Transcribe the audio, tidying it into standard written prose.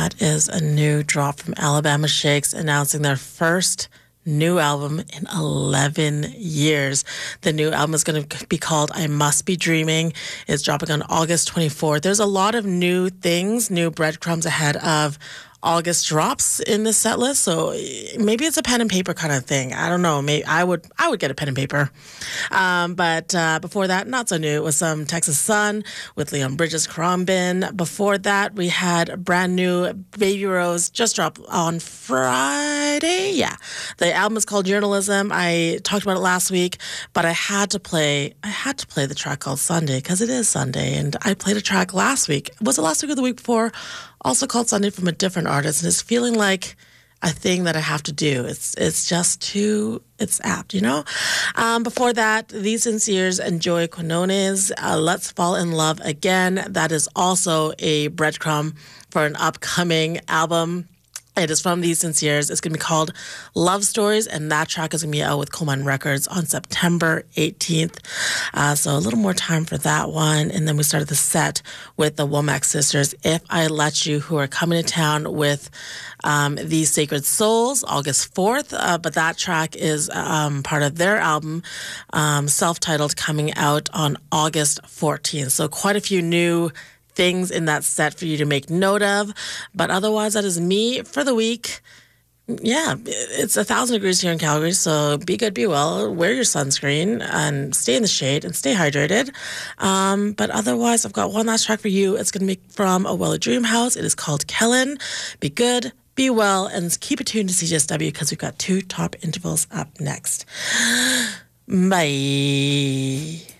that is a new drop from Alabama Shakes announcing their first new album in 11 years. The new album is going to be called I Must Be Dreaming. It's dropping on August 24th. There's a lot of new things, new breadcrumbs ahead of August drops in the set list, so maybe it's a pen and paper kind of thing. I don't know. Maybe I would get a pen and paper. But before that, not so new. It was some Texas Sun with Leon Bridges, Crombin. Before that, we had a brand new Baby Rose just dropped on Friday. Yeah, the album is called Journalism. I talked about it last week, but I had to play the track called Sunday because it is Sunday, and I played a track last week. Was it last week or the week before? Also called Sunday from a different artist, and it's feeling like a thing that I have to do. It's apt, you know? Before that, These Sinceres and Joey Quinones, Let's Fall in Love Again. That is also a breadcrumb for an upcoming album. It is from These Sinceres. It's going to be called Love Stories, and that track is going to be out with Coleman Records on September 18th. So a little more time for that one. And then we started the set with the Womack Sisters, If I Let You, who are coming to town with These Sacred Souls, August 4th. But that track is part of their album, self-titled, coming out on August 14th. So quite a few new things in that set for you to make note of. But otherwise, that is me for the week. Yeah, it's 1,000 degrees here in Calgary, so be good, be well, wear your sunscreen, and stay in the shade, and stay hydrated. But otherwise, I've got one last track for you. It's going to be from Awella Dreamhouse. It is called Kellen. Be good, be well, and keep it tuned to CJSW because we've got 2 top intervals up next. Bye.